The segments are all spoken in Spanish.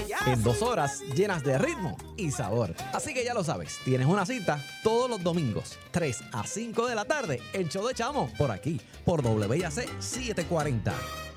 en 2 horas llenas de ritmo y sabor. Así que ya lo sabes, tienes una cita todos los domingos, 3 a 5 de la tarde, el show de Chamo, por aquí, por WIAC 740.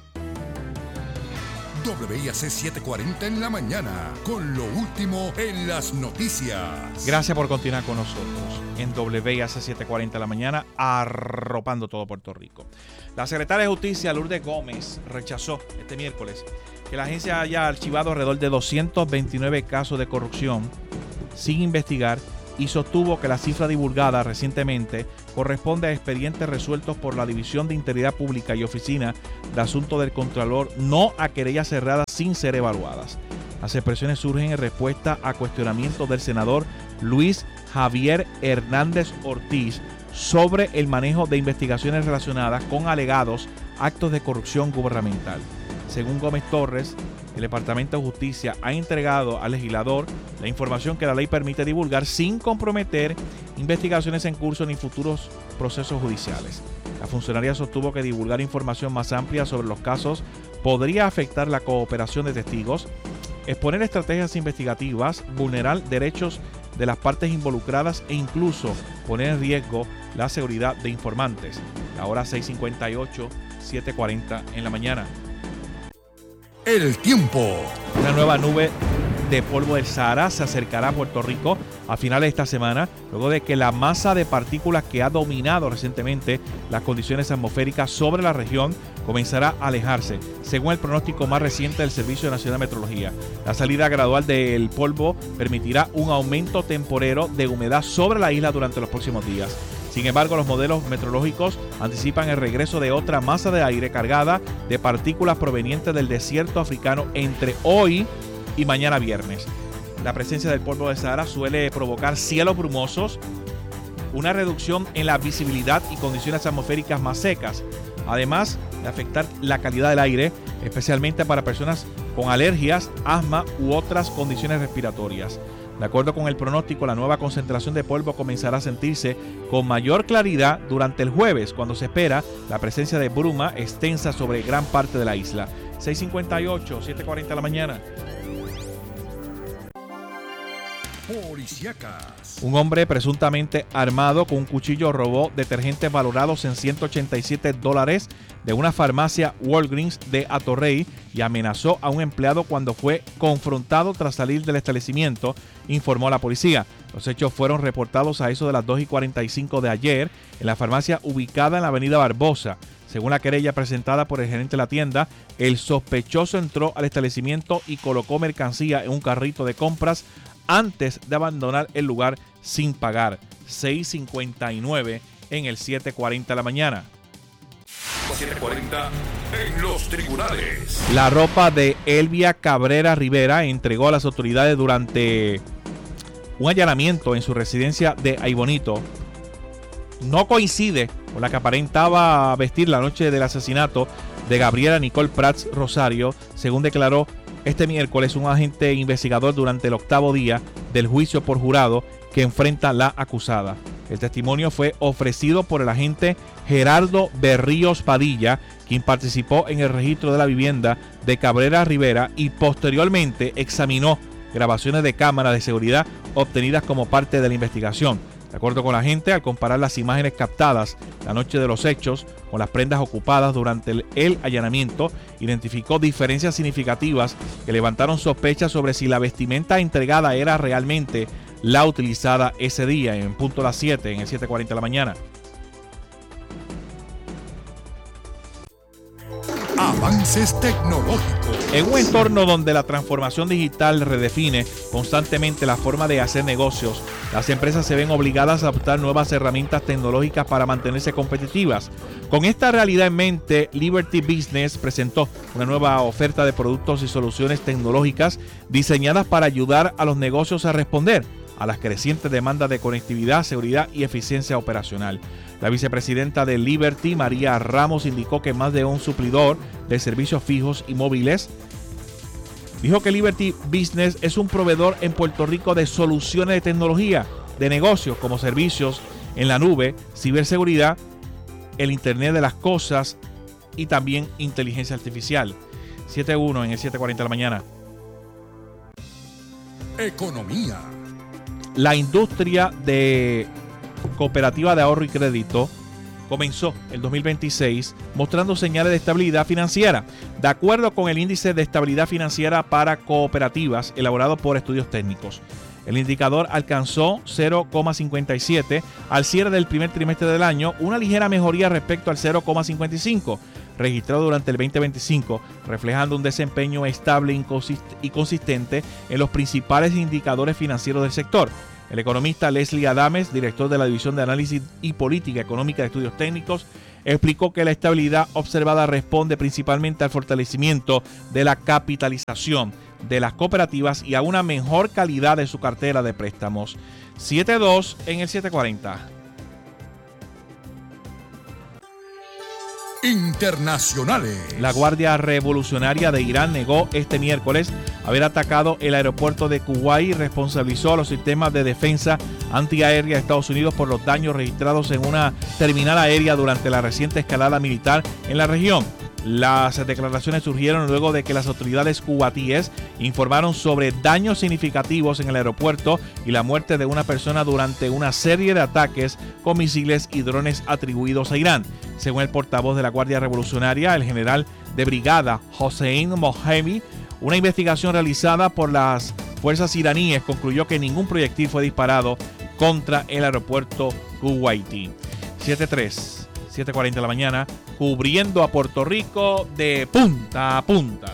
WIAC 740 en la mañana, con lo último en las noticias. Gracias por continuar con nosotros en WIAC 740 en la mañana, arropando todo Puerto Rico. La secretaria de Justicia, Lourdes Gómez, rechazó este miércoles que la agencia haya archivado alrededor de 229 casos de corrupción sin investigar y sostuvo que la cifra divulgada recientemente corresponde a expedientes resueltos por la División de Integridad Pública y Oficina de Asuntos del Contralor, no a querellas cerradas sin ser evaluadas. Las expresiones surgen en respuesta a cuestionamientos del senador Luis Javier Hernández Ortiz sobre el manejo de investigaciones relacionadas con alegados actos de corrupción gubernamental. Según Gómez Torres, el Departamento de Justicia ha entregado al legislador la información que la ley permite divulgar sin comprometer investigaciones en curso ni futuros procesos judiciales. La funcionaria sostuvo que divulgar información más amplia sobre los casos podría afectar la cooperación de testigos, exponer estrategias investigativas, vulnerar derechos de las partes involucradas e incluso poner en riesgo la seguridad de informantes. La hora 6:58, 7:40 en la mañana. El tiempo. Una nueva nube de polvo del Sahara se acercará a Puerto Rico a finales de esta semana, luego de que la masa de partículas que ha dominado recientemente las condiciones atmosféricas sobre la región comenzará a alejarse, según el pronóstico más reciente del Servicio Nacional de Meteorología. La salida gradual del polvo permitirá un aumento temporero de humedad sobre la isla durante los próximos días. Sin embargo, los modelos meteorológicos anticipan el regreso de otra masa de aire cargada de partículas provenientes del desierto africano entre hoy y mañana viernes. La presencia del polvo del Sahara suele provocar cielos brumosos, una reducción en la visibilidad y condiciones atmosféricas más secas, además de afectar la calidad del aire, especialmente para personas con alergias, asma u otras condiciones respiratorias. De acuerdo con el pronóstico, la nueva concentración de polvo comenzará a sentirse con mayor claridad durante el jueves, cuando se espera la presencia de bruma extensa sobre gran parte de la isla. 6:58, 7:40 de la mañana. Policíacas. Un hombre presuntamente armado con un cuchillo robó detergentes valorados en $187 de una farmacia Walgreens de Atorrey y amenazó a un empleado cuando fue confrontado tras salir del establecimiento, informó la policía. Los hechos fueron reportados a eso de las 2:45 de ayer en la farmacia ubicada en la avenida Barbosa. Según la querella presentada por el gerente de la tienda, el sospechoso entró al establecimiento y colocó mercancía en un carrito de compras antes de abandonar el lugar sin pagar. 6:59 en el 7:40 de la mañana. 740 en los tribunales. La ropa de Elvia Cabrera Rivera entregó a las autoridades durante un allanamiento en su residencia de Aybonito. No coincide con la que aparentaba vestir la noche del asesinato de Gabriela Nicole Prats Rosario, según declaró este miércoles un agente investigador durante el 8º día del juicio por jurado que enfrenta la acusada. El testimonio fue ofrecido por el agente Gerardo Berríos Padilla, quien participó en el registro de la vivienda de Cabrera Rivera y posteriormente examinó grabaciones de cámaras de seguridad obtenidas como parte de la investigación. De acuerdo con la agente, al comparar las imágenes captadas la noche de los hechos con las prendas ocupadas durante el allanamiento, identificó diferencias significativas que levantaron sospechas sobre si la vestimenta entregada era realmente la utilizada ese día, en punto a las 7, en el 7:40 de la mañana. Avances tecnológicos. En un entorno donde la transformación digital redefine constantemente la forma de hacer negocios, las empresas se ven obligadas a adoptar nuevas herramientas tecnológicas para mantenerse competitivas. Con esta realidad en mente, Liberty Business presentó una nueva oferta de productos y soluciones tecnológicas diseñadas para ayudar a los negocios a responder a las crecientes demandas de conectividad, seguridad y eficiencia operacional. La vicepresidenta de Liberty, María Ramos, indicó que más de un suplidor de servicios fijos y móviles dijo que Liberty Business es un proveedor en Puerto Rico de soluciones de tecnología, de negocios como servicios en la nube, ciberseguridad, el Internet de las cosas y también inteligencia artificial. 7:01 en el 7:40 de la mañana. economía. La industria de cooperativa de ahorro y crédito comenzó el 2026 mostrando señales de estabilidad financiera. De acuerdo con el índice de estabilidad financiera para cooperativas elaborado por estudios técnicos, el indicador alcanzó 0,57 al cierre del primer trimestre del año, una ligera mejoría respecto al 0,55 registrado durante el 2025, reflejando un desempeño estable y consistente en los principales indicadores financieros del sector. El economista Leslie Adames, director de la División de Análisis y Política Económica de Estudios Técnicos, explicó que la estabilidad observada responde principalmente al fortalecimiento de la capitalización de las cooperativas y a una mejor calidad de su cartera de préstamos. 7.2 en el 740. Internacionales. La Guardia Revolucionaria de Irán negó este miércoles haber atacado el aeropuerto de Kuwait y responsabilizó a los sistemas de defensa antiaérea de Estados Unidos por los daños registrados en una terminal aérea durante la reciente escalada militar en la región. Las declaraciones surgieron luego de que las autoridades kuwaitíes informaron sobre daños significativos en el aeropuerto y la muerte de una persona durante una serie de ataques con misiles y drones atribuidos a Irán. Según el portavoz de la Guardia Revolucionaria, el general de brigada Hossein Mohemi, una investigación realizada por las fuerzas iraníes concluyó que ningún proyectil fue disparado contra el aeropuerto kuwaití. 7:03, 7:40 de la mañana, cubriendo a Puerto Rico de punta a punta.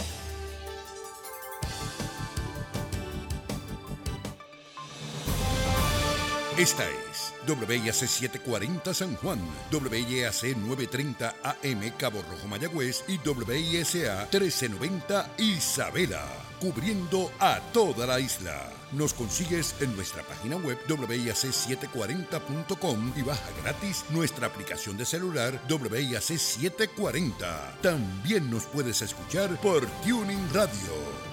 Esta es WIAC 740 San Juan, WIAC 930 AM Cabo Rojo Mayagüez y WISA 1390 Isabela, cubriendo a toda la isla. Nos consigues en nuestra página web WIAC740.com y baja gratis nuestra aplicación de celular WIAC 740. También nos puedes escuchar por Tuning Radio.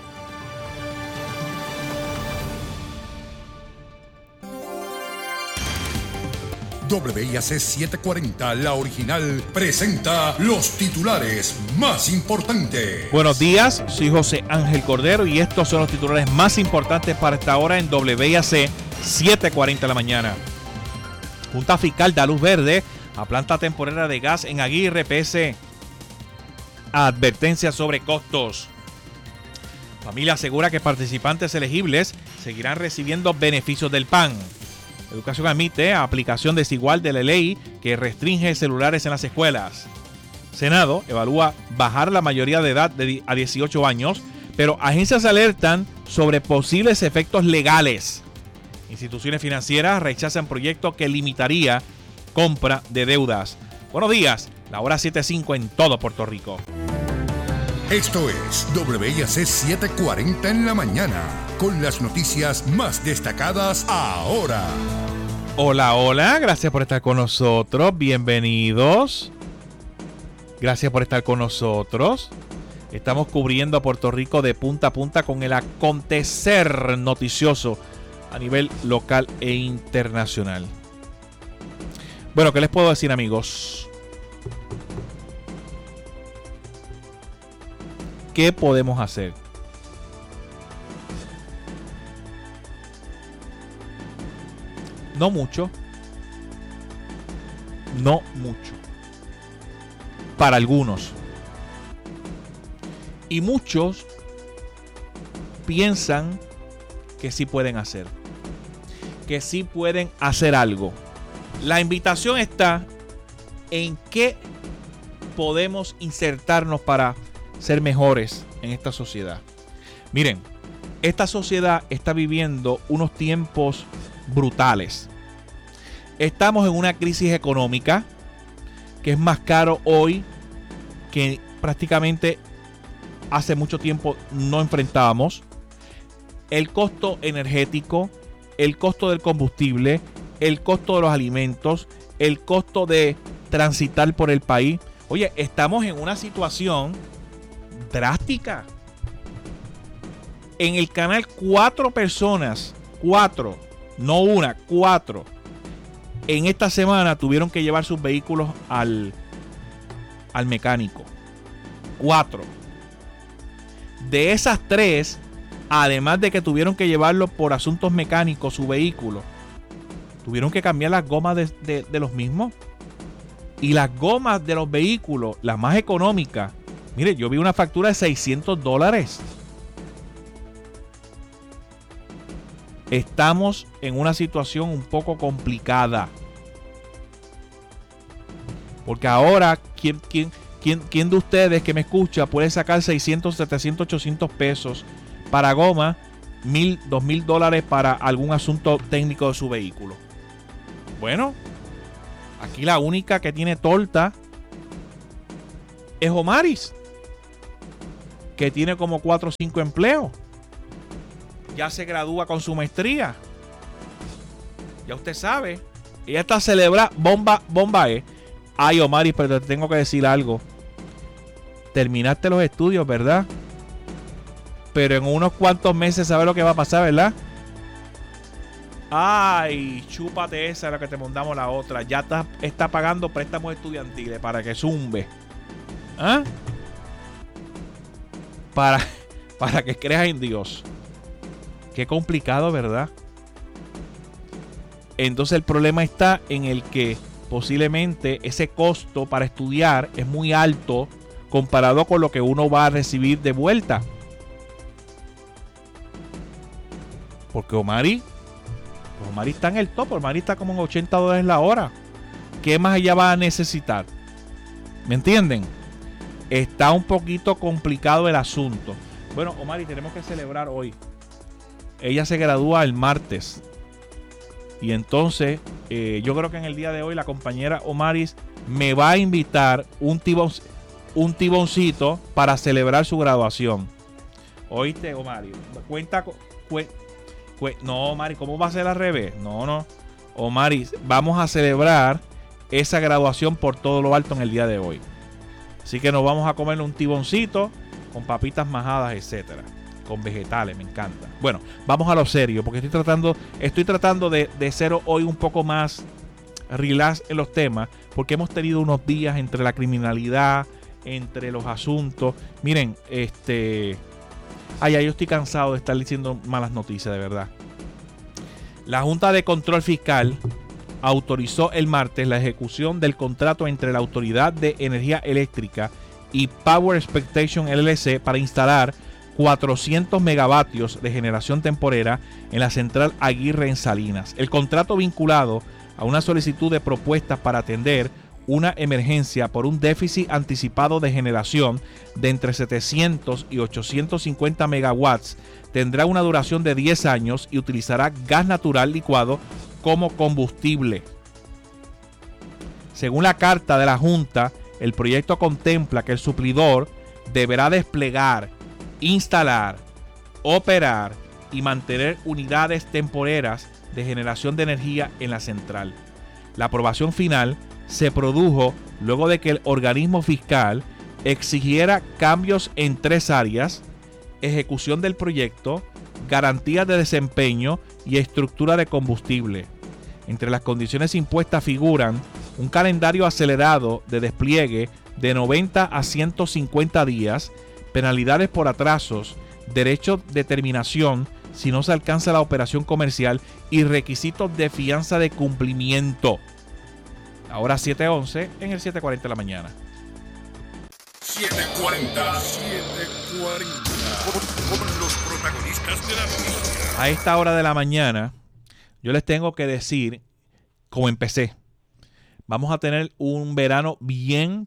WIAC 740, la original, presenta los titulares más importantes. Buenos días, soy José Ángel Cordero y estos son los titulares más importantes para esta hora en WIAC 740 de la mañana. Junta Fiscal da luz verde a planta temporera de gas en Aguirre, pese a advertencias sobre costos. Familia asegura que participantes elegibles seguirán recibiendo beneficios del PAN. Educación admite aplicación desigual de la ley que restringe celulares en las escuelas. Senado evalúa bajar la mayoría de edad a 18 años, pero agencias alertan sobre posibles efectos legales. Instituciones financieras rechazan proyecto que limitaría compra de deudas. Buenos días, la hora 7:05 en todo Puerto Rico. Esto es WIAC 740 en la mañana, con las noticias más destacadas ahora. Hola, hola, gracias por estar con nosotros, bienvenidos. Gracias por estar con nosotros. Estamos cubriendo a Puerto Rico de punta a punta con el acontecer noticioso a nivel local e internacional. Bueno, ¿qué les puedo decir, amigos? ¿Qué podemos hacer? No mucho. No mucho. Para algunos. Y muchos piensan que sí pueden hacer. Que sí pueden hacer algo. La invitación está en qué podemos insertarnos para ser mejores en esta sociedad. Miren, esta sociedad está viviendo unos tiempos brutales. Estamos en una crisis económica que es más caro hoy que prácticamente hace mucho tiempo no enfrentábamos. El costo energético, el costo del combustible, el costo de los alimentos, el costo de transitar por el país. Oye, estamos en una situación drástica. En el canal 4 personas, 4, no una, 4, en esta semana tuvieron que llevar sus vehículos al mecánico. 4. De esas 3, además de que tuvieron que llevarlo por asuntos mecánicos, su vehículo, tuvieron que cambiar las gomas de los mismos. Y las gomas de los vehículos, las más económicas, mire, yo vi una factura de $600. Estamos en una situación un poco complicada. Porque ahora, ¿quién de ustedes que me escucha puede sacar 600, 700, 800 pesos para goma, $1,000, $2,000 para algún asunto técnico de su vehículo? Bueno, aquí la única que tiene torta es Omaris, que tiene como 4 o 5 empleos. Ya se gradúa con su maestría. Ya usted sabe. Ella está celebrando. Bomba es. Ay, Omaris, pero te tengo que decir algo. Terminaste los estudios, ¿verdad? Pero en unos cuantos meses sabes lo que va a pasar, ¿verdad? Ay, chúpate esa, la que te mandamos la otra. Ya está pagando préstamos estudiantiles para que zumbe. ¿Ah? Para que creas en Dios. Qué complicado, ¿verdad? Entonces el problema está en el que posiblemente ese costo para estudiar es muy alto comparado con lo que uno va a recibir de vuelta. Porque Omari está en el top. Omari está como en $80 la hora. ¿Qué más ella va a necesitar? ¿Me entienden? Está un poquito complicado el asunto. Bueno, Omari, tenemos que celebrar hoy. Ella se gradúa el martes. Y entonces, yo creo que en el día de hoy la compañera Omaris me va a invitar un tiboncito para celebrar su graduación. ¿Oíste, Omaris? No, Omaris, ¿cómo va a ser al revés? No. Omaris, vamos a celebrar esa graduación por todo lo alto en el día de hoy. Así que nos vamos a comer un tiboncito con papitas majadas, etcétera. Con vegetales, me encanta. Bueno, vamos a lo serio, porque estoy tratando de ser hoy un poco más relax en los temas, porque hemos tenido unos días entre la criminalidad, entre los asuntos. Miren, yo estoy cansado de estar diciendo malas noticias, de verdad. La Junta de Control Fiscal autorizó el martes la ejecución del contrato entre la Autoridad de Energía Eléctrica y Power Expectation LLC para instalar 400 megavatios de generación temporera en la central Aguirre en Salinas. El contrato vinculado a una solicitud de propuestas para atender una emergencia por un déficit anticipado de generación de entre 700 y 850 megawatts tendrá una duración de 10 años y utilizará gas natural licuado como combustible. Según la carta de la Junta, el proyecto contempla que el suplidor deberá desplegar, instalar, operar y mantener unidades temporeras de generación de energía en la central. La aprobación final se produjo luego de que el organismo fiscal exigiera cambios en 3 áreas: ejecución del proyecto, garantías de desempeño y estructura de combustible. Entre las condiciones impuestas figuran un calendario acelerado de despliegue de 90 a 150 días, penalidades por atrasos, derecho de terminación si no se alcanza la operación comercial y requisitos de fianza de cumplimiento. Ahora 7:11 en el 7:40 de la mañana. 7:40 con los protagonistas de la noticia. A esta hora de la mañana, yo les tengo que decir cómo empecé. Vamos a tener un verano bien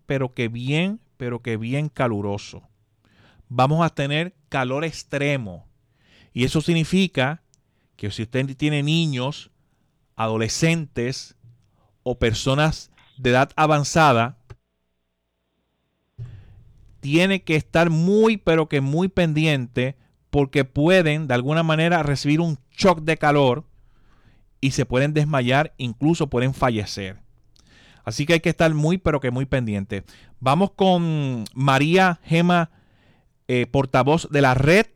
caluroso. Vamos a tener calor extremo. Y eso significa que si usted tiene niños, adolescentes o personas de edad avanzada, tiene que estar muy pendiente, porque pueden de alguna manera recibir un shock de calor y se pueden desmayar, incluso pueden fallecer. Así que hay que estar muy pendiente. Vamos con María Gema, portavoz de la Red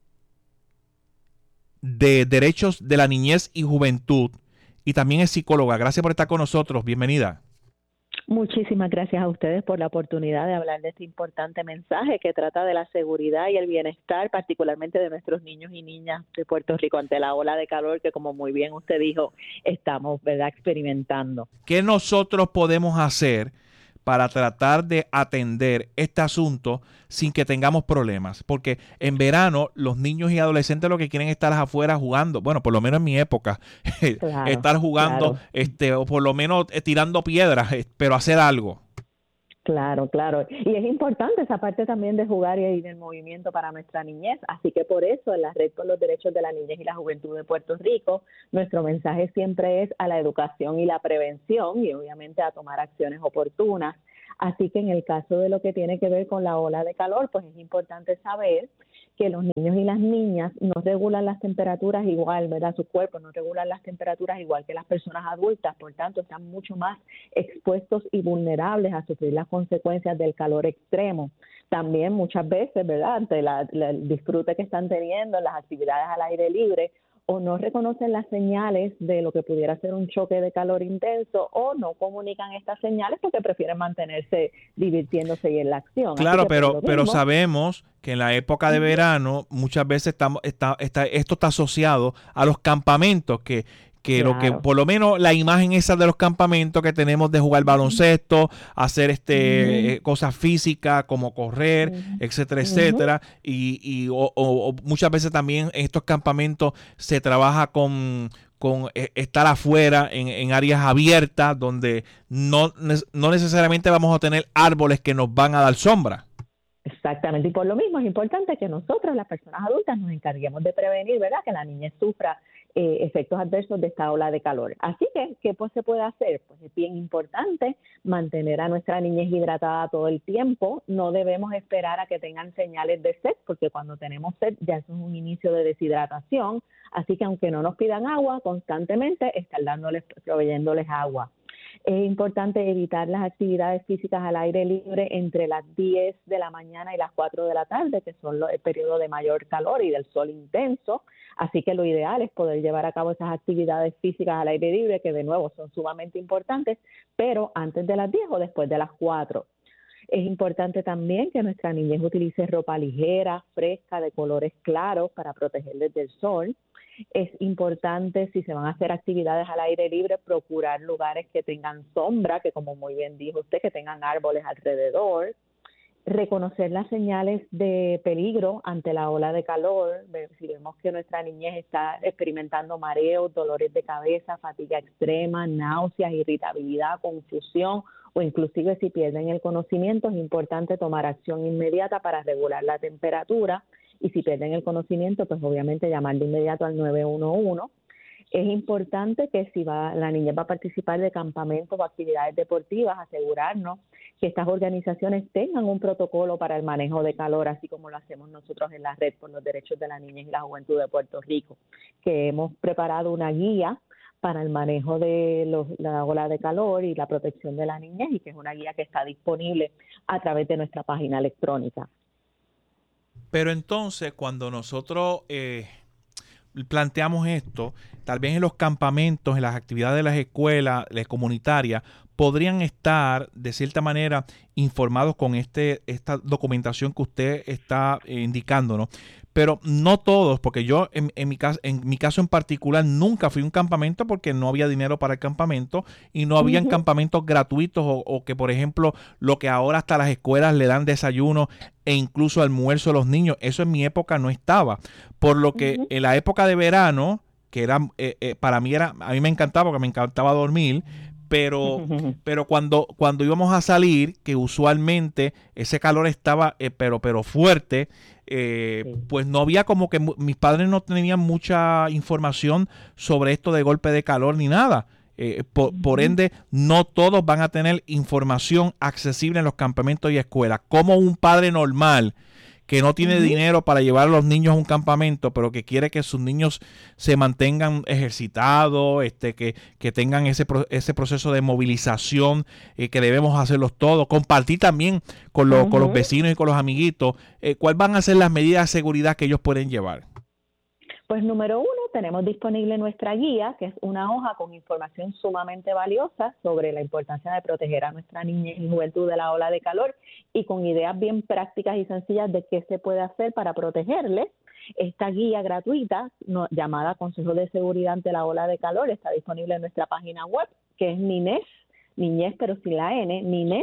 de Derechos de la Niñez y Juventud, y también es psicóloga. Gracias por estar con nosotros. Bienvenida. Muchísimas gracias a ustedes por la oportunidad de hablar de este importante mensaje que trata de la seguridad y el bienestar, particularmente de nuestros niños y niñas de Puerto Rico ante la ola de calor que, como muy bien usted dijo, estamos, ¿verdad?, experimentando. ¿Qué nosotros podemos hacer para tratar de atender este asunto sin que tengamos problemas? Porque en verano los niños y adolescentes lo que quieren es estar afuera jugando, bueno, por lo menos en mi época, Claro, estar jugando, claro. o por lo menos tirando piedras, pero hacer algo. Claro, claro. Y es importante esa parte también de jugar y del movimiento para nuestra niñez. Así que por eso en la Red por los Derechos de la Niñez y la Juventud de Puerto Rico, nuestro mensaje siempre es a la educación y la prevención y obviamente a tomar acciones oportunas. Así que en el caso de lo que tiene que ver con la ola de calor, pues es importante saber que los niños y las niñas no regulan las temperaturas igual, ¿verdad? Sus cuerpos no regulan las temperaturas igual que las personas adultas, por tanto están mucho más expuestos y vulnerables a sufrir las consecuencias del calor extremo. También muchas veces, ¿verdad?, ante el disfrute que están teniendo en las actividades al aire libre, o no reconocen las señales de lo que pudiera ser un choque de calor intenso, o no comunican estas señales porque prefieren mantenerse divirtiéndose y en la acción. Claro, pero mismo, sabemos que en la época de verano muchas veces esto está asociado a los campamentos, que Claro. lo que por lo menos la imagen esa de los campamentos que tenemos de jugar baloncesto, hacer cosas físicas como correr, etcétera, etcétera, o muchas veces también en estos campamentos se trabaja con estar afuera en áreas abiertas donde no necesariamente vamos a tener árboles que nos van a dar sombra. Exactamente, y por lo mismo es importante que nosotros, las personas adultas, nos encarguemos de prevenir, ¿verdad?, que la niñez sufra efectos adversos de esta ola de calor. Así que, ¿qué pues se puede hacer? Pues es bien importante mantener a nuestra niñez hidratada todo el tiempo. No debemos esperar a que tengan señales de sed, porque cuando tenemos sed ya eso es un inicio de deshidratación. Así que aunque no nos pidan agua, constantemente estar proveyéndoles agua. Es importante evitar las actividades físicas al aire libre entre las 10 de la mañana y las 4 de la tarde, que son el periodo de mayor calor y del sol intenso. Así que lo ideal es poder llevar a cabo esas actividades físicas al aire libre, que de nuevo son sumamente importantes, pero antes de las 10 o después de las 4. Es importante también que nuestra niñez utilice ropa ligera, fresca, de colores claros para protegerles del sol. Es importante, si se van a hacer actividades al aire libre, procurar lugares que tengan sombra, que como muy bien dijo usted, que tengan árboles alrededor. Reconocer las señales de peligro ante la ola de calor. Si vemos que nuestra niñez está experimentando mareos, dolores de cabeza, fatiga extrema, náuseas, irritabilidad, confusión o inclusive si pierden el conocimiento, es importante tomar acción inmediata para regular la temperatura. Y si pierden el conocimiento, pues obviamente llamar de inmediato al 911. Es importante que si la niña va a participar de campamentos o actividades deportivas, asegurarnos que estas organizaciones tengan un protocolo para el manejo de calor, así como lo hacemos nosotros en la Red por los Derechos de la Niñez y la Juventud de Puerto Rico, que hemos preparado una guía para el manejo de la ola de calor y la protección de la niñez, y que es una guía que está disponible a través de nuestra página electrónica. Pero entonces, cuando nosotros planteamos esto, tal vez en los campamentos, en las actividades de las escuelas, las comunitarias, podrían estar de cierta manera informados con esta documentación que usted está indicándonos. Pero no todos, porque yo en mi caso en particular nunca fui a un campamento porque no había dinero para el campamento y no habían campamentos gratuitos o que, por ejemplo, lo que ahora hasta las escuelas le dan desayuno e incluso almuerzo a los niños. Eso en mi época no estaba. Por lo que en la época de verano, que era para mí a mí me encantaba porque me encantaba dormir, pero cuando íbamos a salir, que usualmente ese calor estaba pero fuerte, pues no había como que mis padres no tenían mucha información sobre esto de golpe de calor ni nada. Por ende, no todos van a tener información accesible en los campamentos y escuelas. Como un padre normal que no tiene dinero para llevar a los niños a un campamento, pero que quiere que sus niños se mantengan ejercitados, que tengan ese proceso de movilización, que debemos hacerlos todos, compartir también con los vecinos y con los amiguitos, ¿cuáles van a ser las medidas de seguridad que ellos pueden llevar? Pues número uno, tenemos disponible nuestra guía, que es una hoja con información sumamente valiosa sobre la importancia de proteger a nuestra niñez y juventud de la ola de calor y con ideas bien prácticas y sencillas de qué se puede hacer para protegerles. Esta guía gratuita, llamada Consejo de Seguridad ante la Ola de Calor, está disponible en nuestra página web, que es niñez pero sin la N,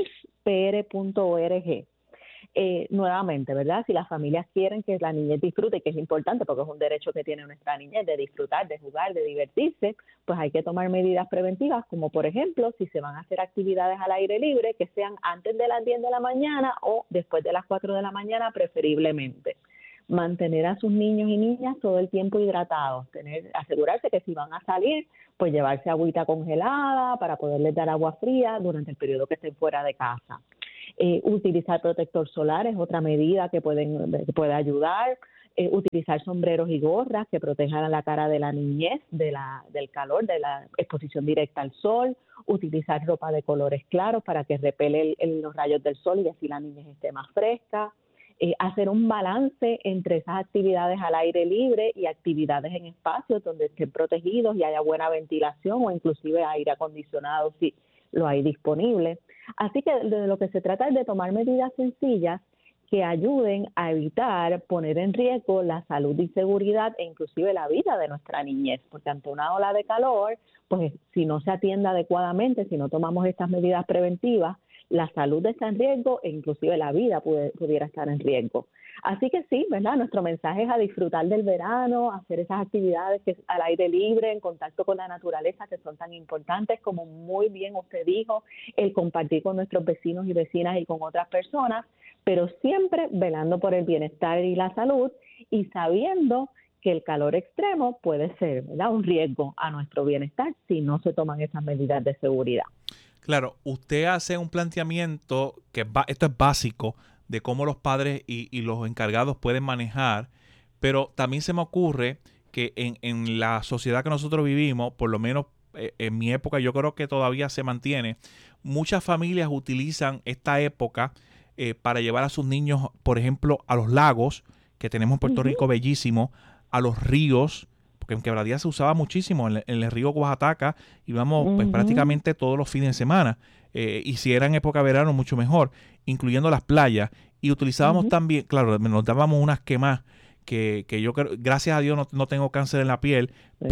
ninezpr.org. Nuevamente, ¿verdad? Si las familias quieren que la niñez disfrute, que es importante porque es un derecho que tiene nuestra niñez de disfrutar, de jugar, de divertirse, pues hay que tomar medidas preventivas, como por ejemplo, si se van a hacer actividades al aire libre, que sean antes de las 10 de la mañana o después de las 4 de la mañana preferiblemente. Mantener a sus niños y niñas todo el tiempo hidratados, asegurarse que si van a salir, pues llevarse agüita congelada para poderles dar agua fría durante el periodo que estén fuera de casa. Utilizar protector solar es otra medida que puede ayudar. Utilizar sombreros y gorras que protejan la cara de la niñez del calor, de la exposición directa al sol. Utilizar ropa de colores claros para que repele los rayos del sol y así la niñez esté más fresca. Hacer un balance entre esas actividades al aire libre y actividades en espacios donde estén protegidos y haya buena ventilación o inclusive aire acondicionado si lo hay disponible. Así que de lo que se trata es de tomar medidas sencillas que ayuden a evitar poner en riesgo la salud y seguridad e inclusive la vida de nuestra niñez, porque ante una ola de calor, pues si no se atiende adecuadamente, si no tomamos estas medidas preventivas, la salud está en riesgo e inclusive la vida pudiera estar en riesgo. Así que sí, ¿verdad? Nuestro mensaje es a disfrutar del verano, hacer esas actividades que al aire libre, en contacto con la naturaleza, que son tan importantes, como muy bien usted dijo, el compartir con nuestros vecinos y vecinas y con otras personas, pero siempre velando por el bienestar y la salud y sabiendo que el calor extremo puede ser, ¿verdad?, un riesgo a nuestro bienestar si no se toman esas medidas de seguridad. Claro, usted hace un planteamiento esto es básico de cómo los padres y los encargados pueden manejar, pero también se me ocurre que en la sociedad que nosotros vivimos, por lo menos en mi época, yo creo que todavía se mantiene, muchas familias utilizan esta época para llevar a sus niños, por ejemplo, a los lagos, que tenemos en Puerto Rico bellísimo, a los ríos, porque en Quebradilla se usaba muchísimo, en el río Oaxaca íbamos pues, prácticamente todos los fines de semana, y si era en época de verano mucho mejor, incluyendo las playas, y utilizábamos también, claro, nos dábamos unas quemas que yo creo, gracias a Dios no tengo cáncer en la piel,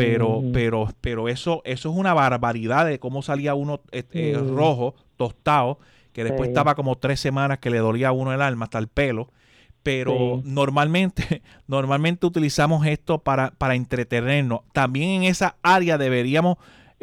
pero eso es una barbaridad de cómo salía uno rojo, tostado, que después estaba como 3 semanas que le dolía a uno el alma, hasta el pelo. Pero normalmente utilizamos esto para entretenernos. También en esa área deberíamos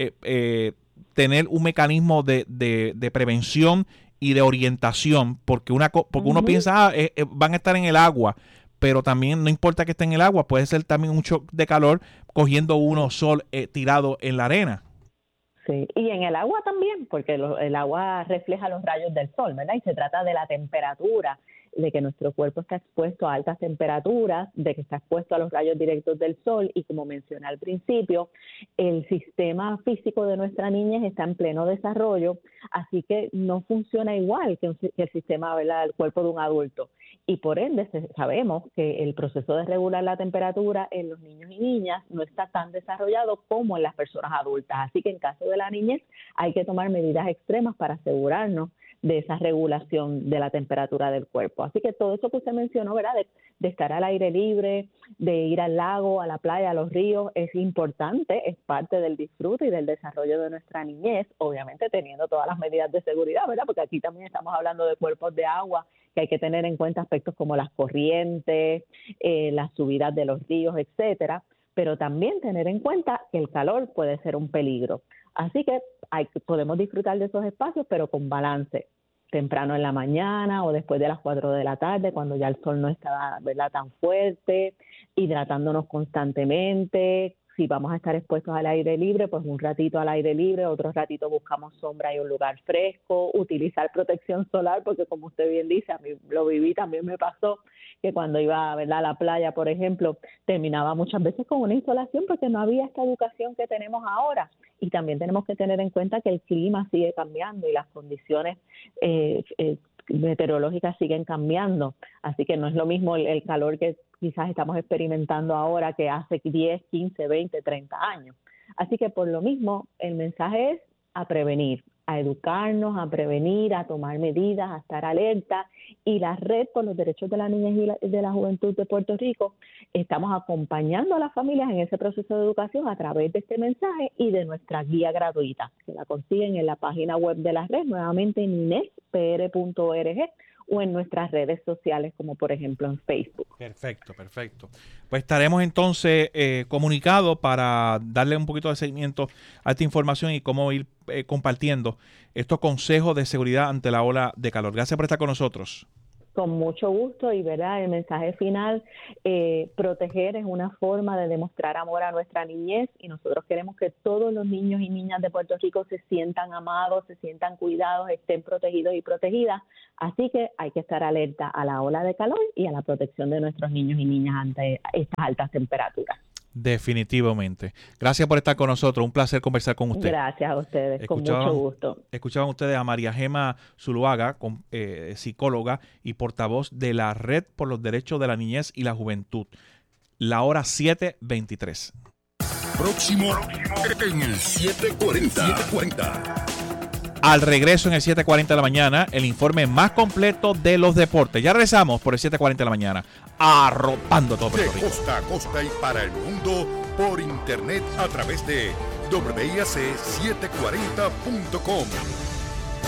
tener un mecanismo de prevención y de orientación, porque uno piensa, van a estar en el agua, pero también no importa que esté en el agua, puede ser también un shock de calor cogiendo uno sol tirado en la arena. Sí, y en el agua también, porque el agua refleja los rayos del sol, ¿verdad? Y se trata de la temperatura, de que nuestro cuerpo está expuesto a altas temperaturas, de que está expuesto a los rayos directos del sol y como mencioné al principio, el sistema físico de nuestra niñez está en pleno desarrollo, así que no funciona igual que el sistema, ¿verdad?, del cuerpo de un adulto. Y por ende sabemos que el proceso de regular la temperatura en los niños y niñas no está tan desarrollado como en las personas adultas. Así que en caso de la niñez hay que tomar medidas extremas para asegurarnos de esa regulación de la temperatura del cuerpo. Así que todo eso que usted mencionó, ¿verdad?, de estar al aire libre, de ir al lago, a la playa, a los ríos, es importante, es parte del disfrute y del desarrollo de nuestra niñez, obviamente teniendo todas las medidas de seguridad, ¿verdad?, porque aquí también estamos hablando de cuerpos de agua, que hay que tener en cuenta aspectos como las corrientes, las subidas de los ríos, etcétera, pero también tener en cuenta que el calor puede ser un peligro. Así que podemos disfrutar de esos espacios, pero con balance, temprano en la mañana o después de las 4 de la tarde, cuando ya el sol no está, ¿verdad?, tan fuerte, hidratándonos constantemente. Si vamos a estar expuestos al aire libre, pues un ratito al aire libre, otro ratito buscamos sombra y un lugar fresco, utilizar protección solar, porque como usted bien dice, a mí lo viví, también me pasó que cuando iba, ¿verdad?, a la playa, por ejemplo, terminaba muchas veces con una insolación porque no había esta educación que tenemos ahora. Y también tenemos que tener en cuenta que el clima sigue cambiando y las condiciones meteorológicas siguen cambiando, así que no es lo mismo el calor que quizás estamos experimentando ahora que hace 10, 15, 20, 30 años. Así que por lo mismo, el mensaje es a prevenir, a educarnos, a prevenir, a tomar medidas, a estar alerta. Y la Red por los Derechos de la Niñez y de la Juventud de Puerto Rico, estamos acompañando a las familias en ese proceso de educación a través de este mensaje y de nuestra guía gratuita, que la consiguen en la página web de la Red, nuevamente en inespr.org, o en nuestras redes sociales, como por ejemplo en Facebook. Perfecto. Pues estaremos entonces comunicados para darle un poquito de seguimiento a esta información y cómo ir compartiendo estos consejos de seguridad ante la ola de calor. Gracias por estar con nosotros. Con mucho gusto, y verdad, el mensaje final, proteger es una forma de demostrar amor a nuestra niñez, y nosotros queremos que todos los niños y niñas de Puerto Rico se sientan amados, se sientan cuidados, estén protegidos y protegidas. Así que hay que estar alerta a la ola de calor y a la protección de nuestros niños y niñas ante estas altas temperaturas. Definitivamente. Gracias por estar con nosotros. Un placer conversar con usted. Gracias a ustedes, con mucho gusto. Escuchaban ustedes a María Gema Zuluaga, psicóloga y portavoz de la Red por los Derechos de la Niñez y la Juventud. La hora 7:23. Próximo en el 740. Al regreso en el 7:40 de la mañana, el informe más completo de los deportes. Ya regresamos por el 7:40 de la mañana, arropando todo Puerto Rico. De costa a costa y para el mundo, por internet a través de WIAC740.com.